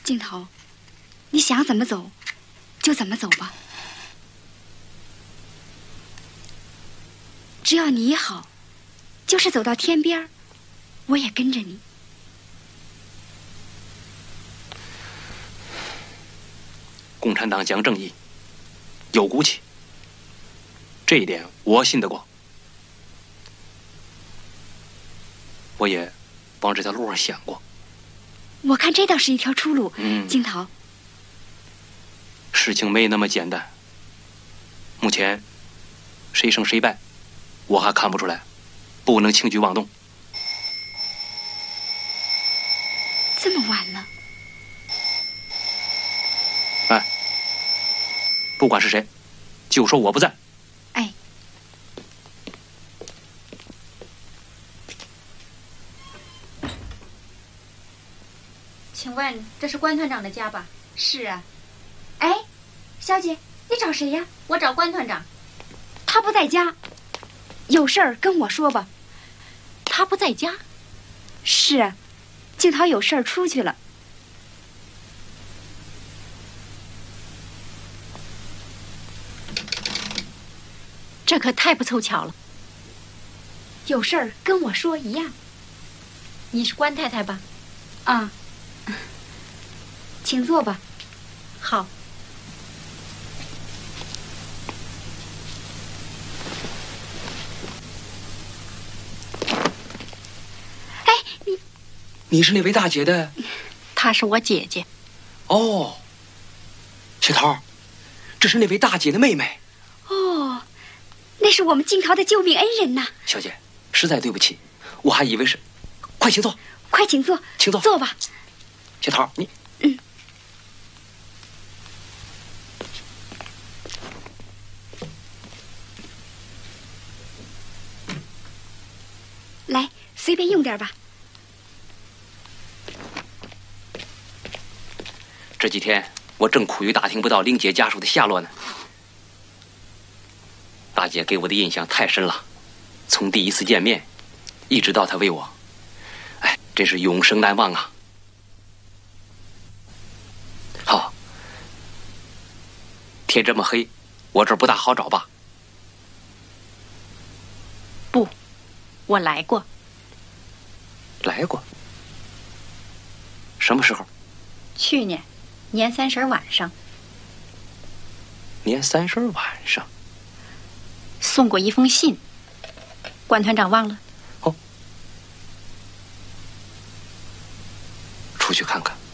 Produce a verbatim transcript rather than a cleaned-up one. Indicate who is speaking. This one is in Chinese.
Speaker 1: 镜头，你想怎么走，就怎么走吧。只要你好，就是走到天边，我也跟着你。
Speaker 2: 共产党讲正义，有骨气，这一点我信得过。我也往这条路上想过。
Speaker 1: 我看这倒是一条出路。
Speaker 2: 嗯，
Speaker 1: 镜头，
Speaker 2: 事情没那么简单。目前谁胜谁败，我还看不出来，不能轻举妄动。
Speaker 1: 这么晚了。
Speaker 2: 哎，不管是谁，就说我不在。
Speaker 1: 哎，
Speaker 3: 请问这是关团长的家吧？
Speaker 1: 是啊。哎，小姐，你找谁呀？
Speaker 3: 我找关团长。
Speaker 1: 他不在家，有事儿跟我说吧。
Speaker 3: 他不在家？
Speaker 1: 是啊，镜头有事儿出去了。
Speaker 3: 这可太不凑巧了。
Speaker 1: 有事儿跟我说一样。
Speaker 3: 你是关太太吧？
Speaker 1: 啊，请坐吧。
Speaker 3: 好。
Speaker 1: 哎，你
Speaker 2: 你是那位大姐的？
Speaker 3: 她是我姐姐。
Speaker 2: 哦，小桃，这是那位大姐的妹妹。
Speaker 1: 哦，那是我们镜头的救命恩人呐。
Speaker 2: 小姐，实在对不起，我还以为是。快请坐，
Speaker 1: 快请坐，
Speaker 2: 请坐，
Speaker 1: 坐吧。
Speaker 2: 小桃，你
Speaker 1: 嗯。来，随便用点吧。
Speaker 2: 这几天我正苦于打听不到玲姐家属的下落呢。大姐给我的印象太深了，从第一次见面，一直到她为我，哎，真是永生难忘啊。好，天这么黑，我这儿不大好找吧？
Speaker 3: 不，我来过。
Speaker 2: 来过？什么时候？
Speaker 3: 去年年三十晚上。
Speaker 2: 年三十晚上
Speaker 3: 送过一封信，关团长忘了？
Speaker 2: 哦，出去看看。